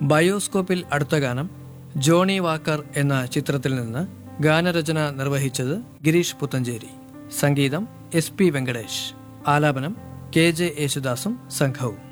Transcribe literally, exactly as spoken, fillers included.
ബയോസ്കോപ്പിൽ അടുത്ത ഗാനം Johnnie Walker എന്ന ചിത്രത്തിൽ നിന്ന്. ഗാനരചന നിർവഹിച്ചത് ഗിരീഷ് പുത്തഞ്ചേരി. സംഗീതം എസ് പി വെങ്കടേഷ്. ആലാപനം കെ ജെ യേശുദാസും സംഘവും.